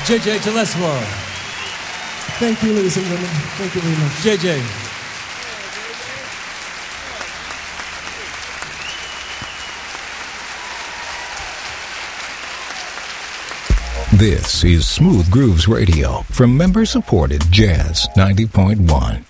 JJ Gillespie. Thank you, ladies and gentlemen. Thank you very much. JJ. This is Smooth Grooves Radio from member-supported Jazz 90.1.